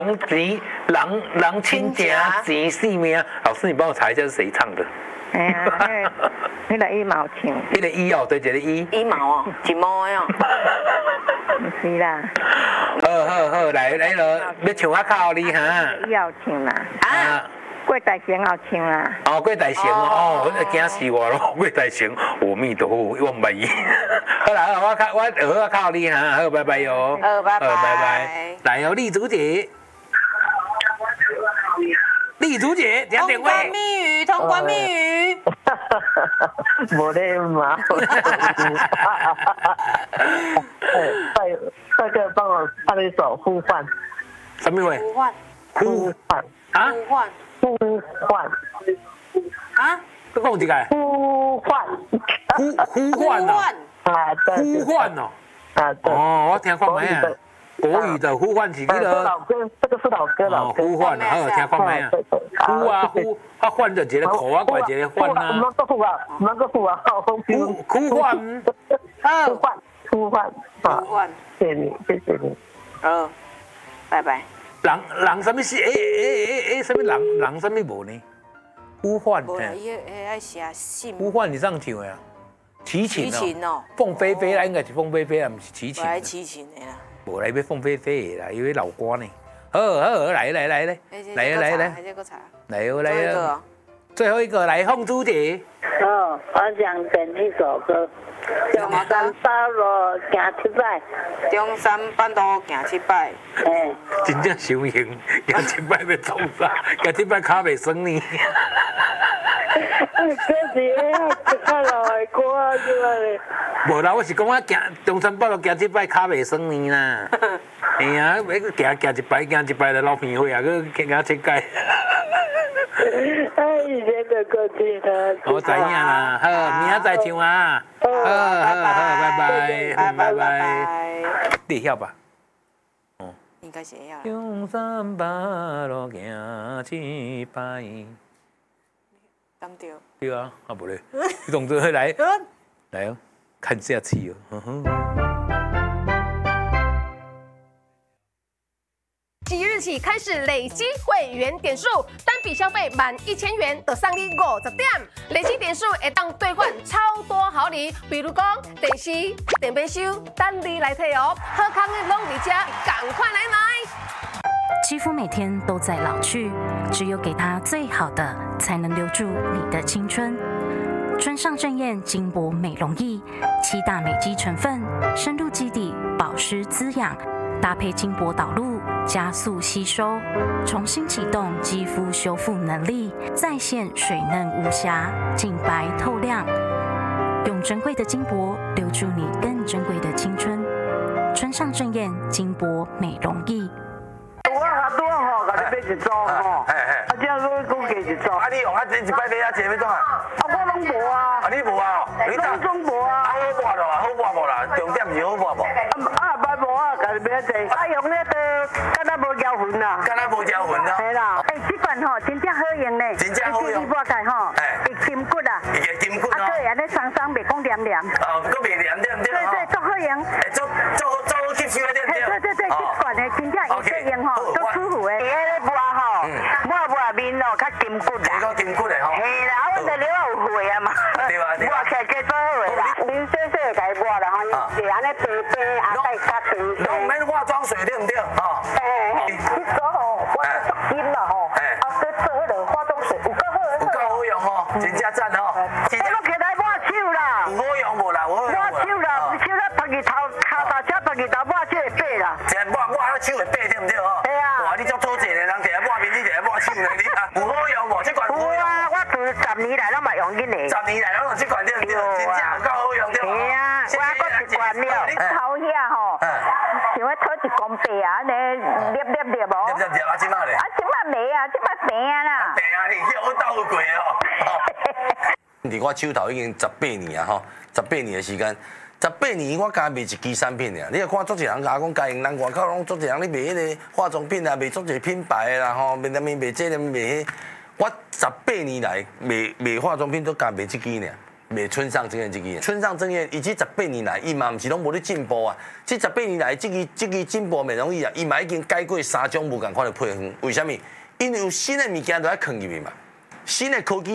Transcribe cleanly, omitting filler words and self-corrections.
人亲情钱性命。老师，你帮我查一下是谁唱的？ 哎呀，那个1毛钱。 那个1哦，对，这个1。 1毛哦，1毛的哦。 不是啦。 好，来了，要唱啊靠你哈。 要唱啦。 啊。 过大城要唱啦。 哦，过大城哦，我惊死我咯！过大城，阿弥陀佛，我唔捌伊。好啦，我靠你哈，好，拜拜哟。 拜拜。 拜拜。来哦，丽竹姐。丽竹姐，讲电话。 通关密语。 无咧嘛。帅哥，帮我唱一首《呼唤》。 什么话？ 呼唤。 啊？ 呼唤。 啊？ 再讲一个。 呼唤。 呼唤哦。 啊，对。 呼唤哦。 啊，对。 哦，我听看没啊？国语的呼唤是那个。 老歌，这个是老歌。 呼唤，好听看没啊？呼啊呼，啊唤着一个口啊，怪一个唤啊。 唔个呼啊，唔个呼啊，好风趣。 呼唤。 呼唤。谢谢你，谢谢你。 拜拜。 人什么是？什么人什么无呢？呼唤。 无啦，伊爱写信。 呼唤你这样唱的啊？齐秦哦。 凤飞飞啦，应该是凤飞飞啊，不是齐秦。 来齐秦的啦。 无来要凤飞飞的啦，因为老歌呢。好，来，来哦，最后一个来凤珠姐。 我想点一首歌，中山八路行7摆， 中山八路行7摆。 真正伤型，行7摆要创啥？行7摆脚袂酸呢。 这是较老的歌啊， 无啦，我是讲我行中山八路行7摆脚袂酸呢啦。哎呀，要行一摆就老偏火啊，去行7摆。 以前的歌听的。 我知影啦，好，明仔再唱啊。好，拜拜。你晓吧？ 应该是会晓。 中山八路行7摆。 当对。 对啊，啊不嘞，你动作来哦，看下去哦。 即日起开始累积会员点数，单笔消费满1000元就送你50点，累积点数会当兑换超多好礼，比如讲电视、电冰箱，等你来摕哦。好康的拢伫这，赶快来买！ 肌肤每天都在老去，只有给它最好的，才能留住你的青春。春上正艳金箔美容液，7大美肌成分深入肌底，保湿滋养。搭配金箔导入，加速吸收，重新启动肌肤修复能力，再现水嫩无瑕、净白透亮。用珍贵的金箔留住你更珍贵的青春。春上正艳金箔美容液。 多好，甲你买一组吼，这样我加一组。 你用这1摆买一个要怎啊？ 我拢无啊。 你无啊？ 你总无啊？ 好抹咯，好抹无啦？重点是好抹无。 买无啊，甲你买一个。用那个，敢若无胶粉啦。 敢若无胶粉啊？ 系啦。这款吼真正好用呢。 真正好用。 你抹开吼，会筋骨啊。 会筋骨哦。 对，安尼松松，袂讲黏黏。 佫袂黏对唔对？ 对，足好用。 做吸收对唔对？ 对，这款的真正有作用吼，足舒服的。伫迄个抹吼，抹面咯，较筋骨啦。 较筋骨的吼。 嘿啦，我这了有血啊嘛。 对啊。 抹起来加做好的啦。啉细细甲伊抹啦吼，是安尼白白啊，再较长长。 拢免化妆水对唔对？吼。 你做吼，我足紧啦吼。再做迄个化妆水有够好。 有够好用吼，真正赞吼。 我起来抹手啦。 有好用无啦？有好用。 抹手啦，手啦，别日头车，别日头抹手会白啦。 抹手会白对唔对吼？ 对啊。 哇，你足讨钱的，人摕来抹面，你摕来抹手呢？你有好用无？这款有好用。 我做10年来拢嘛用紧的。 10年来拢用这款对唔对？真正有够好用对无？ 是啊，我一罐了。你头遐吼，像要讨一公白啊，安尼捏无？ 捏啊，即摆咧？ 即摆没啊，即摆平啊啦。 平啊，你去我斗过哦。伫我手头已经18年啊吼，18年的时间。18年我加卖一支产品尔，你若看足一人甲我讲，家用人外口拢足一人咧卖迄个化妆品啊，卖足一个品牌的啦吼，卖这卖迄。我18年来卖化妆品都加卖这支尔， 卖村上正彦这支，村上正彦伊这18年来，伊嘛毋是拢无咧进步啊。这18年来，这支进步袂容易啊。伊嘛已经改过3种无共款的配方，为什么？因为有新的物件都要放入去嘛，新的科技。